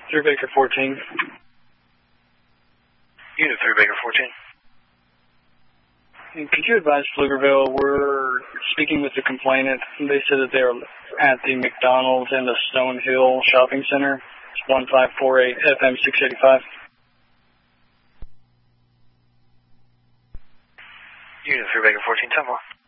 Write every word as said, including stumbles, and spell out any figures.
three Baker fourteen. Unit three Baker fourteen. And could you advise Pflugerville, we're speaking with the complainant. They said that they're at the McDonald's in the Stonehill Shopping Center. It's one five four eight F M six eighty-five. Unit three Baker fourteen, ten four.